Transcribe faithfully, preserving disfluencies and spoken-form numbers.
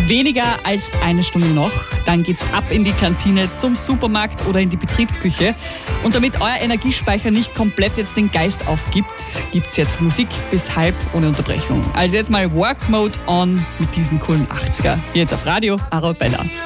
Weniger als eine Stunde noch, dann geht's ab in die Kantine, zum Supermarkt oder in die Betriebsküche. Und damit euer Energiespeicher nicht komplett jetzt den Geist aufgibt, gibt's jetzt Musik bis halb ohne Unterbrechung. Also jetzt mal Work Mode on mit diesem coolen achtziger. Hier jetzt auf Radio Arabella.